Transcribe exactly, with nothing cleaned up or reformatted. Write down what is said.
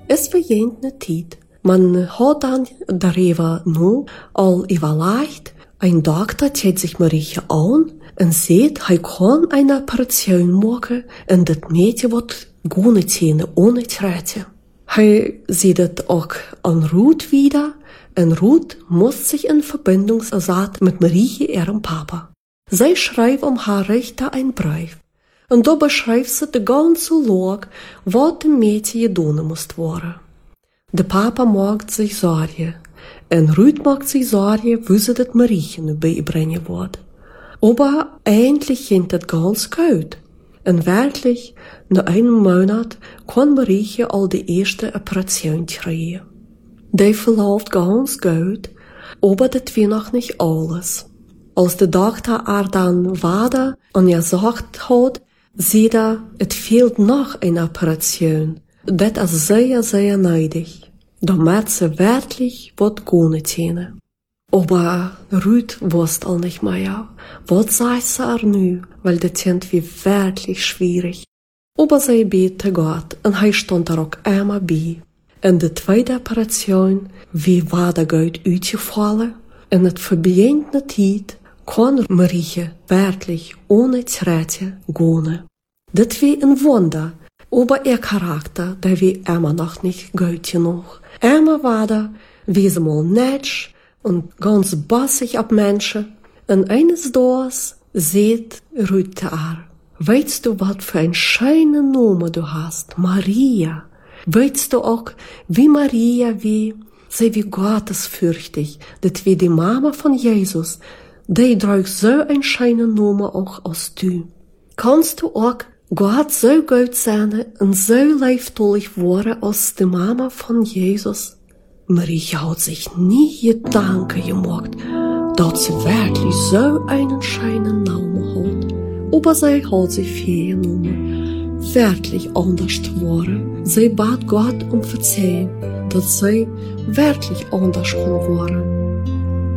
Es verjint een tijd. Man had dan daarover nu al überlegt. Een dokter zet zich Marietje aan en zegt, hij kan een operatie maken en dat meisje wordt goede tenen ohne Trette. Hij ziet het ook aan Ruth wieder en Ruth muss sich in Verbindung setzen mit Marietje ihrem Papa. Zij schreibt um haar Richter een brief. En daar beschrijft ze de ganze Lage, wat de meisje gedaan moest worden. De Papa maakt zich zorgen. En Ruth maakt zich zorgen, wie ze dat Marietje nu bijbrengen wordt. Aber eigentlich ging het ganz gut. En werkelijk, na een maand kon Marietje al de eerste operatie krijgen. Die verloopt ganz gut, aber dat war noch nicht alles. Als de dokter er dan waarde en gezegd had, zie er, het fehlt nog een operatie. Dat is zeer, zeer nodig. Damit ze wirklich wat kunnen tenen. Aber Ruth wusste al nicht mehr, was sagt sie er nu, weil das sind wie wirklich schwierig. Aber sie bete Gott und er stand er auch immer bei. In de tweede operatie, wie war der Geld uitgevallen? In het verbijende tijd kon Marietje wirklich ohne Trette gehen. Das war ein Wunder, aber ihr Charakter, der war immer noch nicht gut genug. Immer war da, wie sie mal netsch und ganz bossig ab Menschen. Und eines Tages sieht Ruth er, weißt du, was für ein schöne Name du hast? Maria. Weißt du auch, wie Maria, wie, sie wie gottesfürchtig, das wie die Mama von Jesus, die trägt so ein schöne Name auch als du. Kannst du auch Gott so gut sein und so liefdollig worden als die Mama von Jesus? Maria hat sich nie Gedanken gemacht, dass sie wirklich so einen schönen Namen hat. Aber sie hat sich viel genommen, wirklich anders geworden. Sie bat Gott um Verzeihung, dass sie wirklich anders geworden.